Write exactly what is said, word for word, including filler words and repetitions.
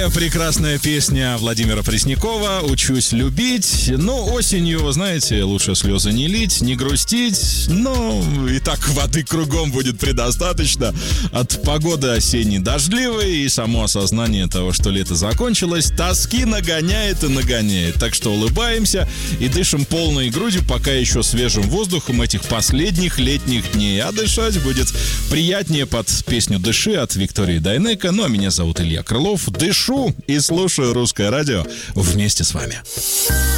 Такая прекрасная песня Владимира Преснякова «Учусь любить». Ну, осенью, знаете, лучше слезы не лить, не грустить. Ну, и так воды кругом будет предостаточно. От погоды осенней дождливой и само осознание того, что лето закончилось, тоски нагоняет и нагоняет. Так что улыбаемся и дышим полной грудью, пока еще свежим воздухом этих последних летних дней. А дышать будет приятнее под песню «Дыши» от Виктории Дайнеко. Ну, а меня зовут Илья Крылов. Дышу и слушаю Русское радио вместе с вами.